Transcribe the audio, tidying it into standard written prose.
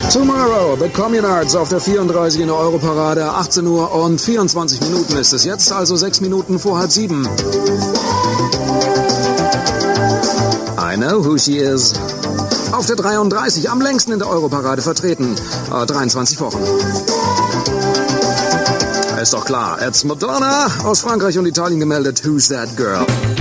Tomorrow, The Communards auf der 34 in der Europarade. 18 Uhr und 24 Minuten ist es jetzt, also 6 Minuten vor 6:30. I know who she is. Auf der 33, am längsten in der Europarade vertreten. 23 Wochen. Ist doch klar, it's Madonna aus Frankreich und Italien gemeldet. Who's that girl?